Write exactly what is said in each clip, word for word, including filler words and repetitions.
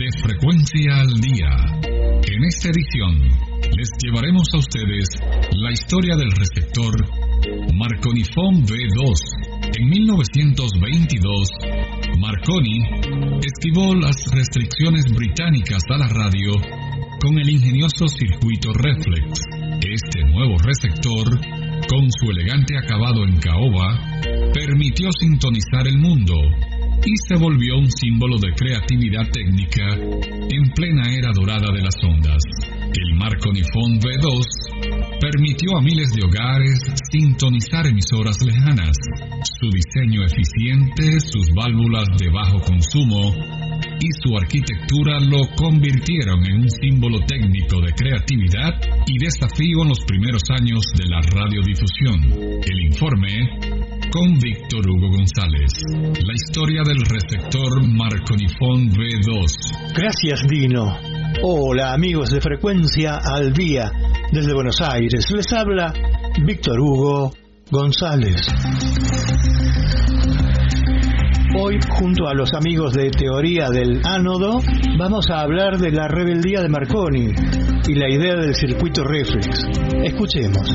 de Frecuencia al Día. En esta edición les llevaremos a ustedes la historia del receptor Marconi Phone V dos. En mil novecientos veintidós, Marconi esquivó las restricciones británicas a la radio con el ingenioso circuito Reflex. Este nuevo receptor, con su elegante acabado en caoba, permitió sintonizar el mundo y se volvió un símbolo de creatividad técnica en plena era dorada de las ondas. El Marconi Phone V dos permitió a miles de hogares sintonizar emisoras lejanas. Su diseño eficiente, sus válvulas de bajo consumo y su arquitectura lo convirtieron en un símbolo técnico de creatividad y desafío en los primeros años de la radiodifusión. El informe con Víctor Hugo González. La historia del receptor Marconi Phone V dos. Gracias, Dino. Hola, amigos de Frecuencia al Día. Desde Buenos Aires les habla Víctor Hugo González. Hoy, junto a los amigos de Teoría del Ánodo, vamos a hablar de la rebeldía de Marconi y la idea del circuito Reflex. Escuchemos.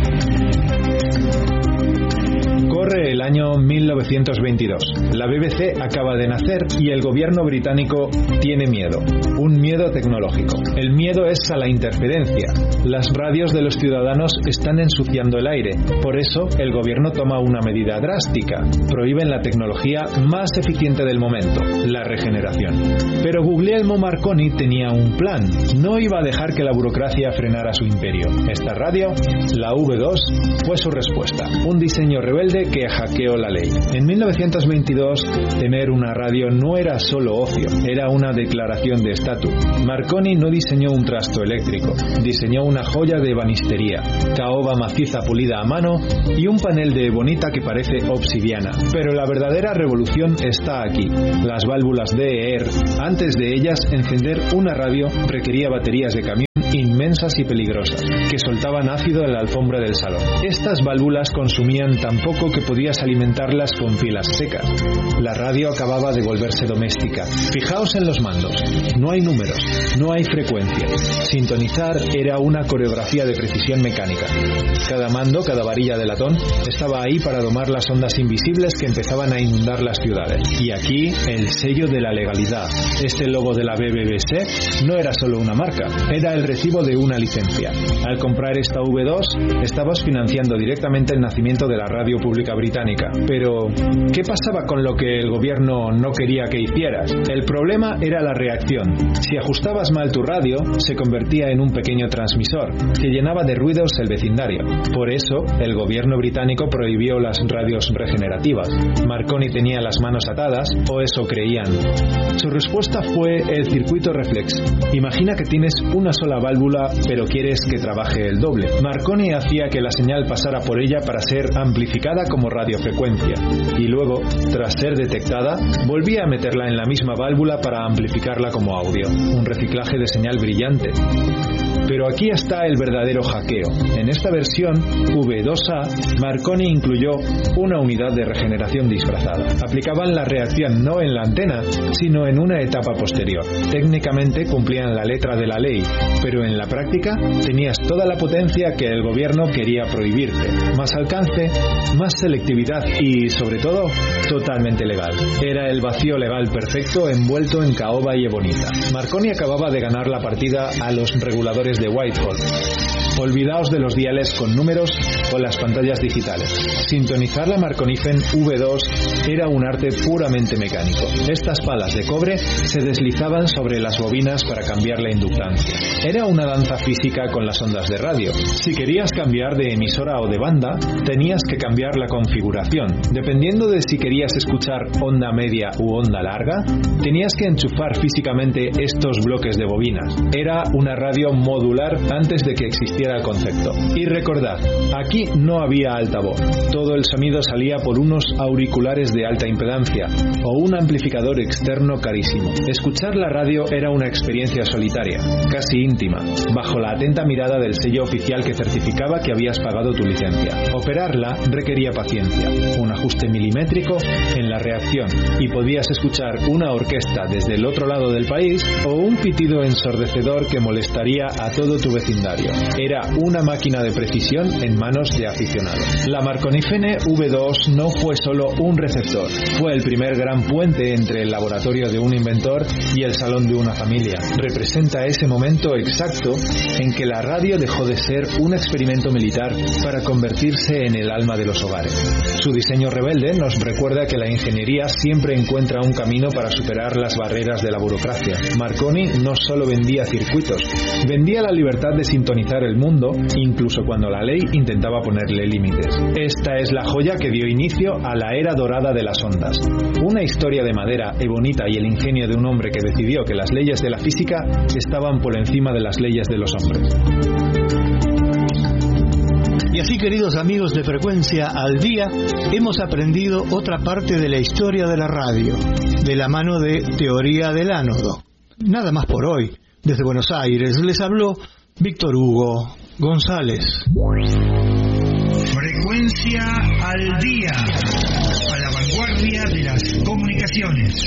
Corre el año mil novecientos veintidós. La B B C acaba de nacer y el gobierno británico tiene miedo. Un miedo tecnológico. El miedo es a la interferencia. Las radios de los ciudadanos están ensuciando el aire. Por eso, el gobierno toma una medida drástica. Prohíben la tecnología más eficiente del momento, la regeneración. Pero Guglielmo Marconi tenía un plan. No iba a dejar que la burocracia frenara su imperio. Esta radio, la V dos, fue su respuesta. Un diseño rebelde que hackeó la ley. En mil novecientos veintidós, tener una radio no era solo ocio, era una declaración de estatus. Marconi no diseñó un trasto eléctrico, diseñó una joya de ebanistería, caoba maciza pulida a mano y un panel de ebonita que parece obsidiana. Pero la verdadera revolución está aquí. Las válvulas D E R. Antes de ellas, encender una radio requería baterías de camión inmensas y peligrosas, que soltaban ácido en la alfombra del salón. Estas válvulas consumían tan poco que podías alimentarlas con pilas secas. La radio acababa de volverse doméstica. Fijaos en los mandos. No hay números, no hay frecuencia. Sintonizar era una coreografía de precisión mecánica. Cada mando, cada varilla de latón, estaba ahí para domar las ondas invisibles que empezaban a inundar las ciudades. Y aquí, el sello de la legalidad. Este logo de la B B C no era solo una marca, era el recibo de una licencia. Al comprar esta V dos, estabas financiando directamente el nacimiento de la radio pública británica. Pero, ¿qué pasaba con lo que el gobierno no quería que hicieras? El problema era la reacción. Si ajustabas mal tu radio, se convertía en un pequeño transmisor que llenaba de ruidos el vecindario. Por eso, el gobierno británico prohibió las radios regenerativas. Marconi tenía las manos atadas, o eso creían. Su respuesta fue el circuito Reflex. Imagina que tienes una sola válvula, pero quieres que trabaje el doble. Marconi hacía que la señal pasara por ella para ser amplificada como radiofrecuencia, y luego, tras ser detectada, volvía a meterla en la misma válvula para amplificarla como audio. Un reciclaje de señal brillante. Pero aquí está el verdadero hackeo. En esta versión V dos A, Marconi incluyó una unidad de regeneración disfrazada. Aplicaban la reacción no en la antena, sino en una etapa posterior. Técnicamente cumplían la letra de la ley, pero en la práctica tenías toda la potencia que el gobierno quería prohibirte. Más alcance, más selectividad y, sobre todo, totalmente legal. Era el vacío legal perfecto envuelto en caoba y ebonita. Marconi acababa de ganar la partida a los reguladores de Whitehall. Olvidaos de los diales con números o las pantallas digitales. Sintonizar la Marconi V dos era un arte puramente mecánico. Estas palas de cobre se deslizaban sobre las bobinas para cambiar la inductancia. Era una danza física con las ondas de radio. Si querías cambiar de emisora o de banda, tenías que cambiar la configuración. Dependiendo de si querías escuchar onda media u onda larga, tenías que enchufar físicamente estos bloques de bobinas. Era una radio modular antes de que existiera entendiera el concepto. Y recordad, aquí no había altavoz. Todo el sonido salía por unos auriculares de alta impedancia o un amplificador externo carísimo. Escuchar la radio era una experiencia solitaria, casi íntima, bajo la atenta mirada del sello oficial que certificaba que habías pagado tu licencia. Operarla requería paciencia, un ajuste milimétrico en la reacción, y podías escuchar una orquesta desde el otro lado del país o un pitido ensordecedor que molestaría a todo tu vecindario. Era una máquina de precisión en manos de aficionados. La Marconi-Fene V dos no fue solo un receptor, fue el primer gran puente entre el laboratorio de un inventor y el salón de una familia. Representa ese momento exacto en que la radio dejó de ser un experimento militar para convertirse en el alma de los hogares. Su diseño rebelde nos recuerda que la ingeniería siempre encuentra un camino para superar las barreras de la burocracia. Marconi no solo vendía circuitos, vendía la libertad de sintonizar el mundo, incluso cuando la ley intentaba ponerle límites. Esta es la joya que dio inicio a la era dorada de las ondas. Una historia de madera, ebonita y el ingenio de un hombre que decidió que las leyes de la física estaban por encima de las leyes de los hombres. Y así, queridos amigos de Frecuencia al Día, hemos aprendido otra parte de la historia de la radio, de la mano de Teoría del Ánodo. Nada más por hoy. Desde Buenos Aires les habló Víctor Hugo González. Frecuencia al Día, a la vanguardia de las comunicaciones.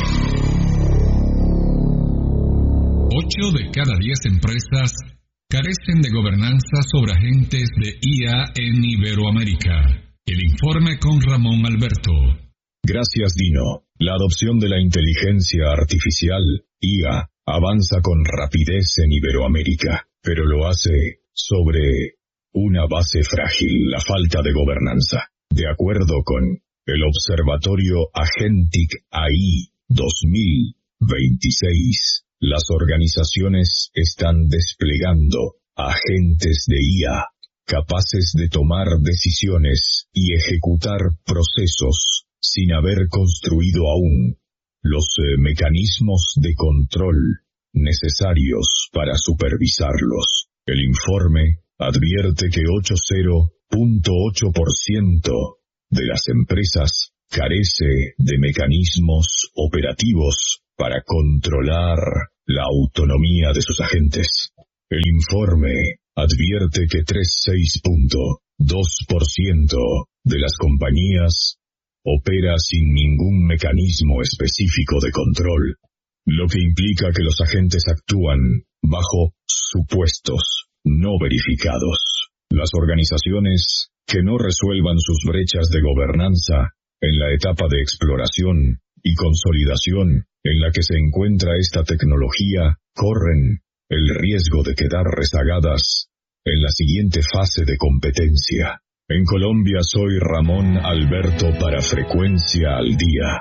Ocho de cada diez empresas carecen de gobernanza sobre agentes de I A en Iberoamérica. El informe con Ramón Alberto. Gracias, Dino. La adopción de la inteligencia artificial, I A, avanza con rapidez en Iberoamérica, pero lo hace sobre una base frágil, la falta de gobernanza. De acuerdo con el Observatorio Agentic A I dos mil veintiséis, las organizaciones están desplegando agentes de I A capaces de tomar decisiones y ejecutar procesos sin haber construido aún los eh, mecanismos de control necesarios para supervisarlos. El informe advierte que ochenta punto ocho por ciento de las empresas carece de mecanismos operativos para controlar la autonomía de sus agentes. El informe advierte que treinta y seis punto dos por ciento de las compañías opera sin ningún mecanismo específico de control, lo que implica que los agentes actúan bajo supuestos no verificados. Las organizaciones que no resuelvan sus brechas de gobernanza en la etapa de exploración y consolidación en la que se encuentra esta tecnología, corren el riesgo de quedar rezagadas en la siguiente fase de competencia. En Colombia soy Ramón Alberto para Frecuencia al Día.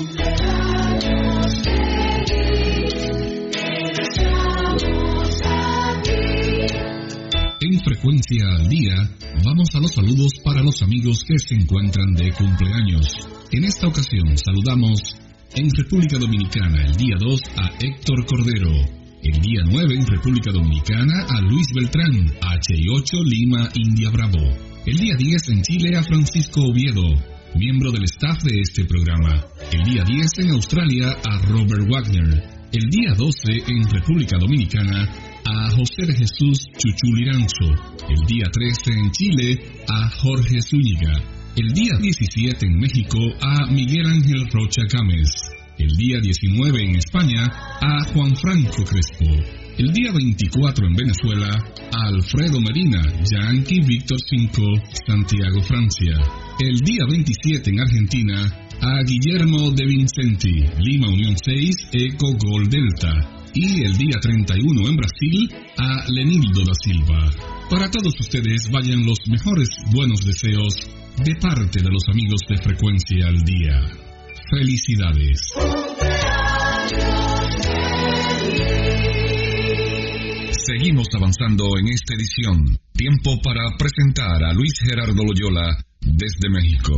En Frecuencia al Día, vamos a los saludos para los amigos que se encuentran de cumpleaños. En esta ocasión saludamos en República Dominicana el día dos a Héctor Cordero, el día nueve en República Dominicana a Luis Beltrán, H I ocho Lima India Bravo, el día diez en Chile a Francisco Oviedo, miembro del staff de este programa, el día diez en Australia a Robert Wagner, el día doce en República Dominicana a José de Jesús Chuchu Liranzo, el día trece en Chile a Jorge Zúñiga, el día diecisiete en México a Miguel Ángel Rocha Gámez, el día diecinueve en España a Juan Franco Crespo, el día veinticuatro en Venezuela a Alfredo Medina, Yankee Víctor cinco, Santiago, Francia, el día veintisiete en Argentina a Guillermo de Vincenti, Lima Unión seis, Eco Gol Delta, y el día treinta y uno en Brasil a Lenildo da Silva. Para todos ustedes vayan los mejores buenos deseos de parte de los amigos de Frecuencia al Día. ¡Felicidades! Seguimos avanzando en esta edición. Tiempo para presentar a Luis Gerardo Loyola desde México.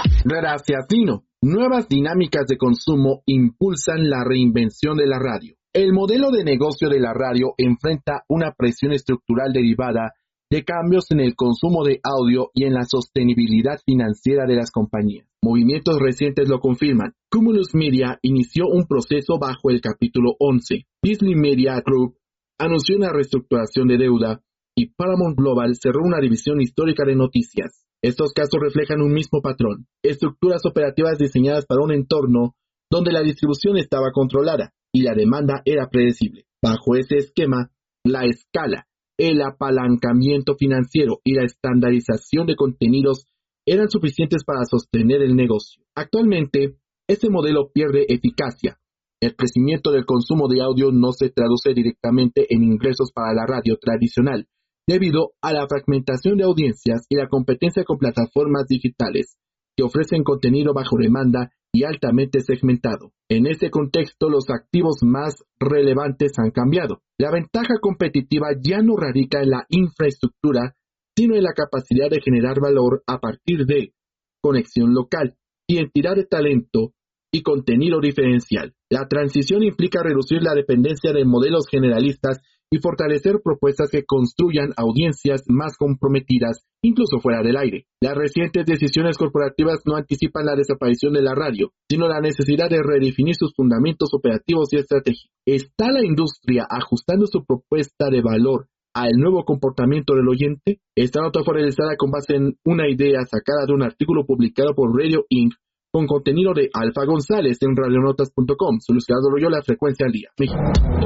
Gracias, Dino. Nuevas dinámicas de consumo impulsan la reinvención de la radio. El modelo de negocio de la radio enfrenta una presión estructural derivada de cambios en el consumo de audio y en la sostenibilidad financiera de las compañías. Movimientos recientes lo confirman. Cumulus Media inició un proceso bajo el capítulo once. Disney Media Group anunció una reestructuración de deuda y Paramount Global cerró una división histórica de noticias. Estos casos reflejan un mismo patrón: estructuras operativas diseñadas para un entorno donde la distribución estaba controlada y la demanda era predecible. Bajo ese esquema, la escala, el apalancamiento financiero y la estandarización de contenidos eran suficientes para sostener el negocio. Actualmente, este modelo pierde eficacia. El crecimiento del consumo de audio no se traduce directamente en ingresos para la radio tradicional, debido a la fragmentación de audiencias y la competencia con plataformas digitales que ofrecen contenido bajo demanda y altamente segmentado. En ese contexto, los activos más relevantes han cambiado. La ventaja competitiva ya no radica en la infraestructura, sino en la capacidad de generar valor a partir de conexión local, identidad de talento y contenido diferencial. La transición implica reducir la dependencia de modelos generalistas y fortalecer propuestas que construyan audiencias más comprometidas, incluso fuera del aire. Las recientes decisiones corporativas no anticipan la desaparición de la radio, sino la necesidad de redefinir sus fundamentos operativos y estratégicos. ¿Está la industria ajustando su propuesta de valor al nuevo comportamiento del oyente? Esta nota fue realizada con base en una idea sacada de un artículo publicado por Radio Incorporated con contenido de Alfa González en radionotas punto com. Soy Luis Gerardo Loyola, Frecuencia al Día, México.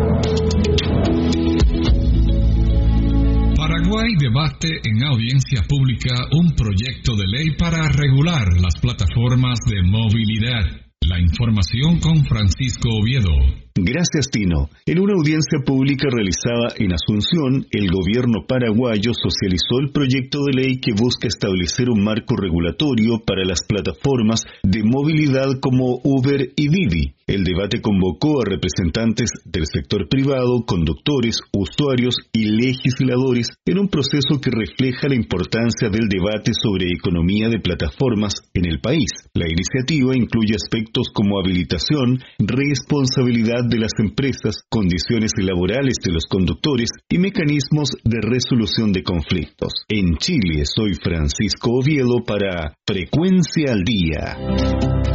Paraguay debate en audiencia pública un proyecto de ley para regular las plataformas de movilidad. La información con Francisco Oviedo. Gracias, Tino. En una audiencia pública realizada en Asunción, el gobierno paraguayo socializó el proyecto de ley que busca establecer un marco regulatorio para las plataformas de movilidad como Uber y Didi. El debate convocó a representantes del sector privado, conductores, usuarios y legisladores en un proceso que refleja la importancia del debate sobre economía de plataformas en el país. La iniciativa incluye aspectos como habilitación, responsabilidad de las empresas, condiciones laborales de los conductores y mecanismos de resolución de conflictos. En Chile, soy Francisco Oviedo para Frecuencia al Día.